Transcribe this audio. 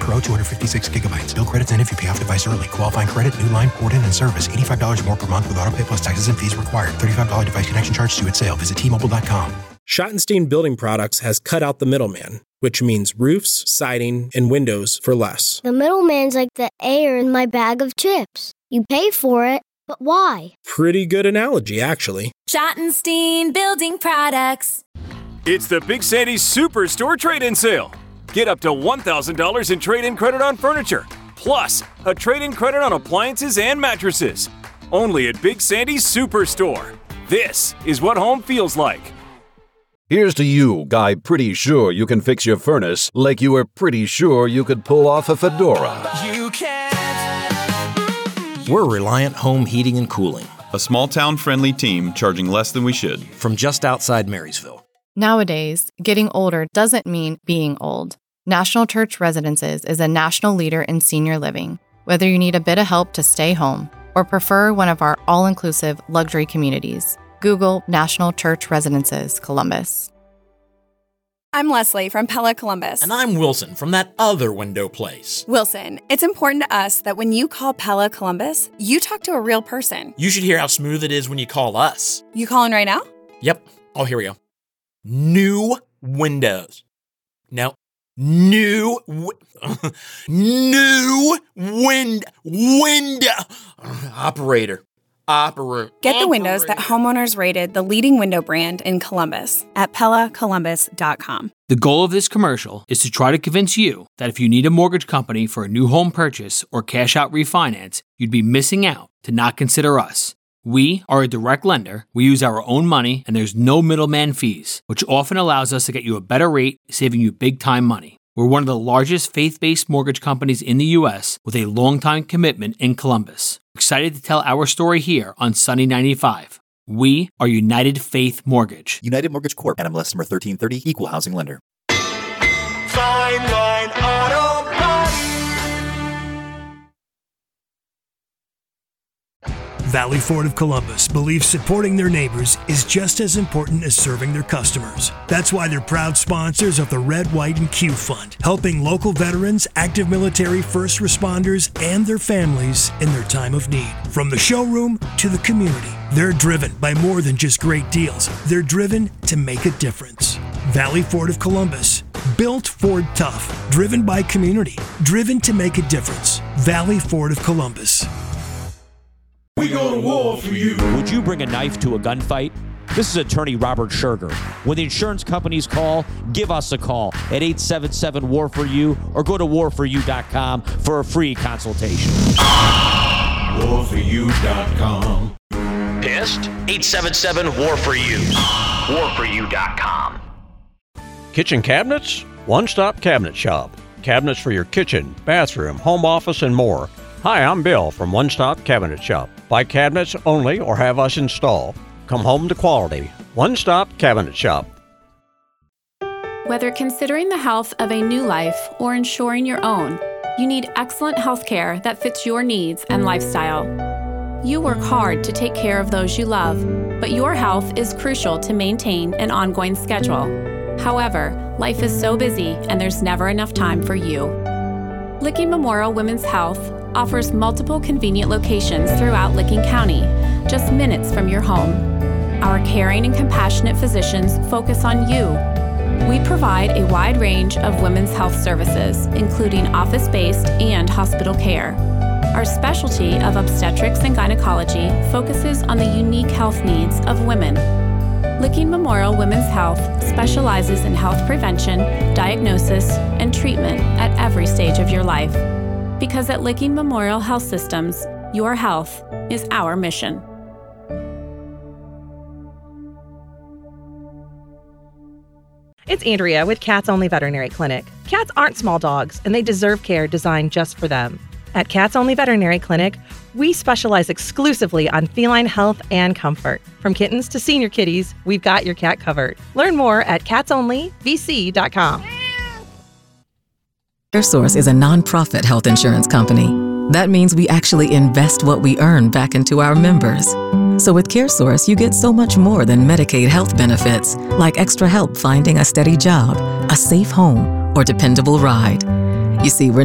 Pro 256 gigabytes. Bill credits end if you pay off device early. Qualifying credit, new line, port in, and service. $85 more per month with autopay plus taxes and fees required. $35 device connection charge due at sale. Visit T-Mobile.com. Schottenstein Building Products has cut out the middleman, which means roofs, siding, and windows for less. The middleman's like the air in my bag of chips. You pay for it, but why? Pretty good analogy, actually. Schottenstein Building Products. It's the Big Sandy's Superstore trade-in sale. Get up to $1,000 in trade-in credit on furniture, plus a trade-in credit on appliances and mattresses. Only at Big Sandy's Superstore. This is what home feels like. Here's to you, guy pretty sure you can fix your furnace like you were pretty sure you could pull off a fedora. You can't. We're Reliant Home Heating and Cooling. A small-town friendly team charging less than we should. From just outside Marysville. Nowadays, getting older doesn't mean being old. National Church Residences is a national leader in senior living. Whether you need a bit of help to stay home or prefer one of our all-inclusive luxury communities, Google National Church Residences, Columbus. I'm Leslie from Pella Columbus. And I'm Wilson from that other window place. Wilson, it's important to us that when you call Pella Columbus, you talk to a real person. You should hear how smooth it is when you call us. You calling right now? Yep. Oh, here we go. New windows. No. New window. Operator. Get the windows that homeowners rated the leading window brand in Columbus at PellaColumbus.com. The goal of this commercial is to try to convince you that if you need a mortgage company for a new home purchase or cash out refinance, you'd be missing out to not consider us. We are a direct lender, we use our own money, and there's no middleman fees, which often allows us to get you a better rate, saving you big time money. We're one of the largest faith-based mortgage companies in the U.S. with a long-time commitment in Columbus. Excited to tell our story here on Sunny 95. We are United Faith Mortgage. United Mortgage Corp. NMLS number 1330. Equal housing lender. Fine Line Auto Body. Valley Ford of Columbus believes supporting their neighbors is just as important as serving their customers. That's why they're proud sponsors of the Red, White, and Q Fund, helping local veterans, active military, first responders, and their families in their time of need. From the showroom to the community, they're driven by more than just great deals. They're driven to make a difference. Valley Ford of Columbus, built Ford tough, driven by community, driven to make a difference. Valley Ford of Columbus. We go to war for you. Would you bring a knife to a gunfight? This is attorney Robert Scherger. When the insurance companies call, give us a call at 877-WAR-FOR-YOU or go to warforyou.com for a free consultation. warforyou.com. Pissed? 877-WAR-FOR-YOU. warforyou.com. Kitchen cabinets? One-stop cabinet shop. Cabinets for your kitchen, bathroom, home office, and more. Hi, I'm Bill from One Stop Cabinet Shop. Buy cabinets only or have us install. Come home to quality. One Stop Cabinet Shop. Whether considering the health of a new life or ensuring your own, you need excellent health care that fits your needs and lifestyle. You work hard to take care of those you love, but your health is crucial to maintain an ongoing schedule. However, life is so busy and there's never enough time for you. Licking Memorial Women's Health offers multiple convenient locations throughout Licking County, just minutes from your home. Our caring and compassionate physicians focus on you. We provide a wide range of women's health services, including office-based and hospital care. Our specialty of obstetrics and gynecology focuses on the unique health needs of women. Licking Memorial Women's Health specializes in health prevention, diagnosis, and treatment at every stage of your life. Because at Licking Memorial Health Systems, your health is our mission. It's Andrea with Cats Only Veterinary Clinic. Cats aren't small dogs, and they deserve care designed just for them. At Cats Only Veterinary Clinic, we specialize exclusively on feline health and comfort. From kittens to senior kitties, we've got your cat covered. Learn more at catsonlyvc.com. CareSource is a nonprofit health insurance company. That means we actually invest what we earn back into our members. So with CareSource, you get so much more than Medicaid health benefits, like extra help finding a steady job, a safe home, or dependable ride. You see, we're